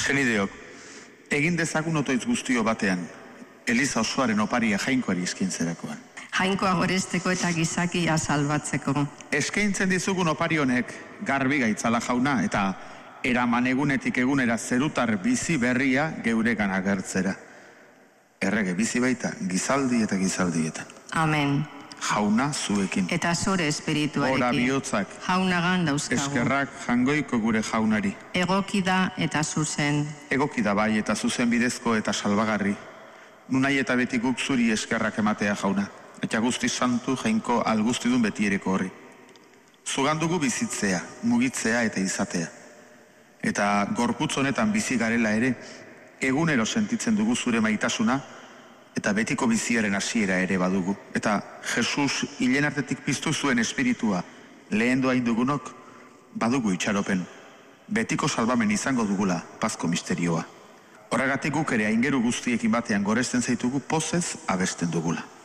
Senideok, egin dezagun otoitz guztio batean, Eliza osoaren oparia jainkoari eskintzerakoan. Jainkoa goresteko eta gizakia salbatzeko. Eskaintzen dizugun opari honek garbi gaitzala jauna eta eraman egunetik egunera zerutar bizi berria geuregan agertzera. Errege bizi baita gizaldi eta gizaldietan. Amen. Jauna zuekin. Eta zure espirituarekin. Ora bihotzak. Jaunagan dauzkagu. Eskerrak jangoiko gure jaunari. Egoki da eta zuzen. Egoki da bai eta zuzen bidezko eta salbagarri. Nunai eta beti guk zuri eskerrak ematea jauna. Eta guzti santu jainko alguztidun beti ereko horri. Zugandugu bizitzea, mugitzea eta izatea. Eta gorputz honetan bizi garela ere, egunero sentitzen dugu zure maitasuna, eta betiko biziaren hasiera ere badugu. Eta Jesus hilen artetik piztu zuen espiritua lehen doain dugunok, badugu itxaropen. Betiko salbamen izango dugula pazko misterioa. Horregatik guk ere aingeru guztiekin batean goresten zaitugu pozez abesten dugula.